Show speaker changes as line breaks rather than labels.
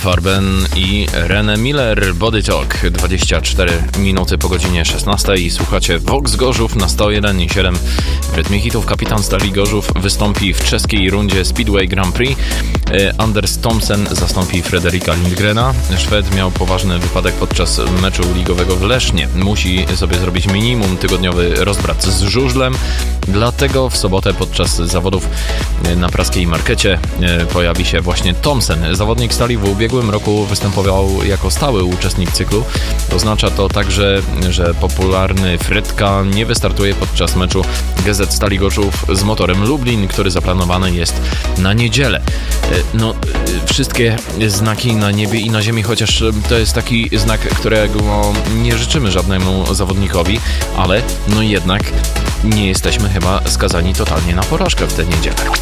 Farben i René Miller, Body Talk. 24 minuty po godzinie 16 i słuchacie Vox Gorzów na 101,7 w rytmie hitów. Kapitan Stali Gorzów wystąpi w czeskiej rundzie Speedway Grand Prix. Anders Thomsen zastąpi Frederika Lindgrena. Szwed miał poważny wypadek podczas meczu ligowego w Lesznie. Musi sobie zrobić minimum tygodniowy rozbrat z żużlem. Dlatego w sobotę podczas zawodów na praskiej markecie pojawi się właśnie Thomsen. Zawodnik Stali w ubiegłym roku występował jako stały uczestnik cyklu. Oznacza to także, że popularny Frytka nie wystartuje podczas meczu GZ Stali Gorzów z Motorem Lublin, który zaplanowany jest na niedzielę. Wszystkie znaki na niebie i na ziemi, chociaż to jest taki znak, którego nie życzymy żadnemu zawodnikowi, ale jednak nie jesteśmy chyba skazani totalnie na porażkę w tę niedzielę.